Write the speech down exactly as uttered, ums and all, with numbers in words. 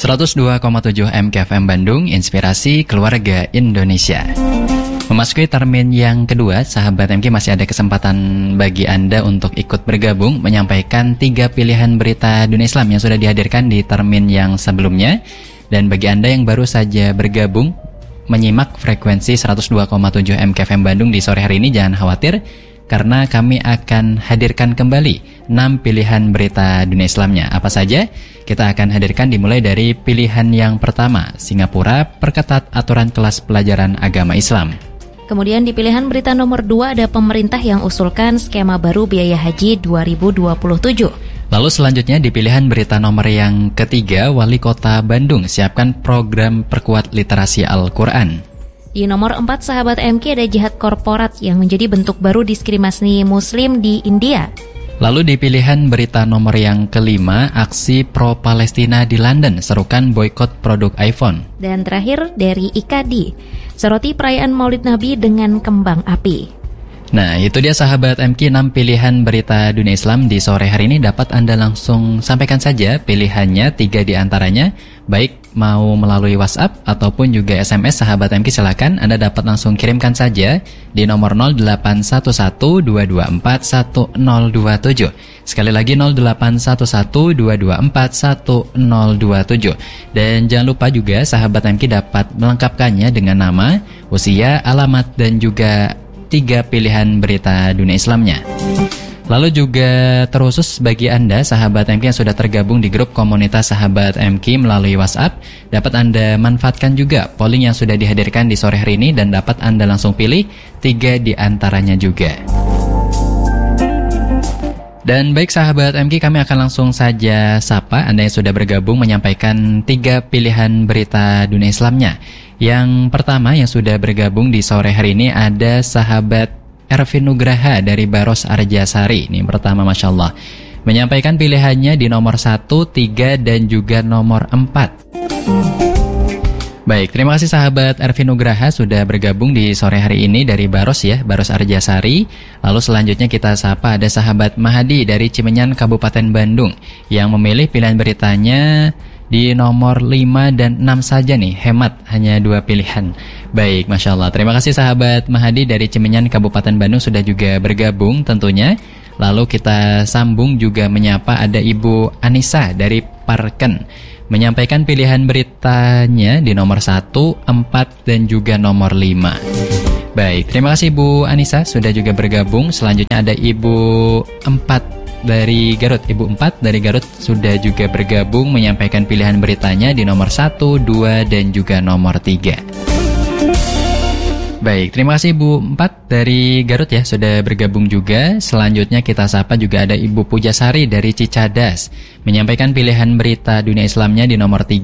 seratus dua koma tujuh M K F M Bandung, Inspirasi Keluarga Indonesia. Memasuki termin yang kedua, sahabat M K, masih ada kesempatan bagi Anda untuk ikut bergabung menyampaikan tiga pilihan berita dunia Islam yang sudah dihadirkan di termin yang sebelumnya. Dan bagi Anda yang baru saja bergabung menyimak frekuensi seratus dua koma tujuh M K F M Bandung di sore hari ini, jangan khawatir, karena kami akan hadirkan kembali enam pilihan berita dunia Islamnya. Apa saja? Kita akan hadirkan dimulai dari pilihan yang pertama, Singapura perketat aturan kelas pelajaran agama Islam. Kemudian di pilihan berita nomor dua ada pemerintah yang usulkan skema baru biaya haji dua ribu dua puluh tujuh. Lalu selanjutnya di pilihan berita nomor yang ketiga, Wali Kota Bandung siapkan program perkuat literasi Al-Quran. Di nomor empat, sahabat M K, ada jihad korporat yang menjadi bentuk baru diskriminasi muslim di India. Lalu di pilihan berita nomor yang kelima, aksi pro-Palestina di London serukan boikot produk iPhone. Dan terakhir dari I K D, soroti perayaan Maulid Nabi dengan kembang api. Nah, itu dia sahabat M K, enam pilihan berita dunia Islam di sore hari ini. Dapat Anda langsung sampaikan saja pilihannya, tiga di antaranya, baik mau melalui WhatsApp ataupun juga S M S. Sahabat M K, silakan Anda dapat langsung kirimkan saja di nomor nol delapan satu satu dua dua empat satu nol dua tujuh. Sekali lagi nol delapan satu satu dua dua empat satu nol dua tujuh. Dan jangan lupa juga sahabat M K dapat melengkapkannya dengan nama, usia, alamat, dan juga tiga pilihan berita dunia Islamnya. Lalu juga terusus bagi Anda sahabat M K yang sudah tergabung di grup komunitas sahabat M K melalui WhatsApp, dapat Anda manfaatkan juga polling yang sudah dihadirkan di sore hari ini dan dapat Anda langsung pilih tiga di antaranya juga. Dan baik sahabat M K, kami akan langsung saja sapa Anda yang sudah bergabung menyampaikan tiga pilihan berita dunia Islamnya. Yang pertama yang sudah bergabung di sore hari ini ada sahabat Ervin Nugraha dari Baros Arjasari. Ini pertama, Masya Allah, menyampaikan pilihannya di nomor satu, tiga, dan juga nomor empat. Baik, terima kasih sahabat Ervin Nugraha sudah bergabung di sore hari ini dari Baros ya, Baros Arjasari. Lalu selanjutnya kita sapa ada sahabat Mahadi dari Cimenyan, Kabupaten Bandung, yang memilih pilihan beritanya di nomor lima dan enam saja nih, hemat hanya dua pilihan. Baik, Masya Allah, terima kasih sahabat Mahadi dari Cimenyan, Kabupaten Bandung sudah juga bergabung tentunya. Lalu kita sambung juga menyapa ada Ibu Anissa dari Parken, menyampaikan pilihan beritanya di nomor satu, empat, dan juga nomor lima. Baik, terima kasih Ibu Anissa sudah juga bergabung. Selanjutnya ada Ibu empat dari Garut. Ibu empat dari Garut sudah juga bergabung menyampaikan pilihan beritanya di nomor satu, dua, dan juga nomor tiga. Baik, terima kasih Ibu empat dari Garut ya sudah bergabung juga. Selanjutnya kita sapa juga ada Ibu Pujasari dari Cicadas, menyampaikan pilihan berita dunia Islamnya di nomor tiga.